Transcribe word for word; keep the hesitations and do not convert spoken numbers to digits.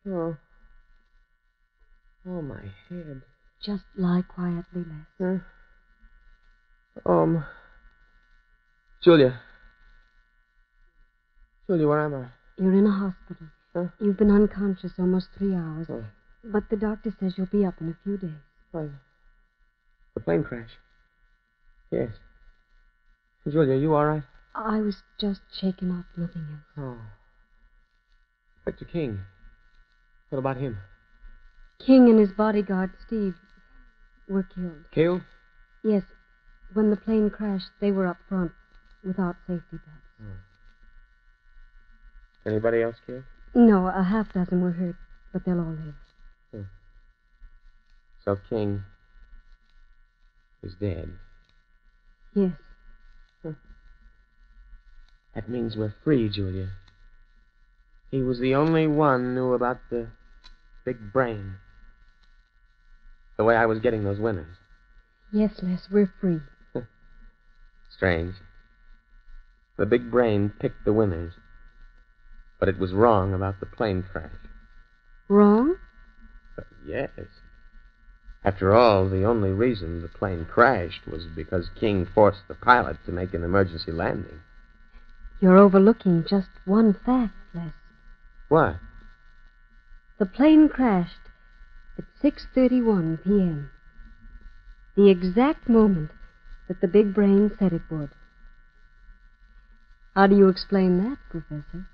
Oh. Oh, my head. Just lie quietly, Les. Huh? Um... Julia. Julia, where am I? You're in a hospital. Huh? You've been unconscious almost three hours. Oh. But the doctor says you'll be up in a few days. What? The plane crash? Yes. Julia, you all right? I was just shaken off, nothing else. Oh. Inspector King. What about him? King and his bodyguard, Steve, were killed. Killed? Yes. When the plane crashed, they were up front without safety belts. Oh. Anybody else killed? No, a half dozen were hurt, but they'll all live. Hmm. So King is dead. Yes. Huh. That means we're free, Julia. He was the only one knew about the big brain. The way I was getting those winners. Yes, Les, we're free. Strange. The big brain picked the winners. But it was wrong about the plane crash. Wrong? But yes. After all, the only reason the plane crashed was because King forced the pilot to make an emergency landing. You're overlooking just one fact, Les. What? The plane crashed at six thirty-one p.m. The exact moment that the big brain said it would. How do you explain that, Professor?